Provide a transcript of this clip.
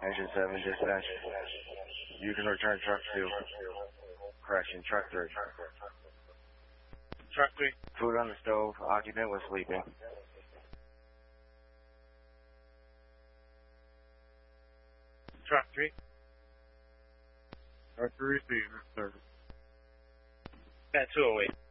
Engine 7 dispatch. You can return truck 2. Correction, truck 3. Truck 3. Food on the stove. Occupant was sleeping. Truck 3. Truck 3 receiver, sir. At 208.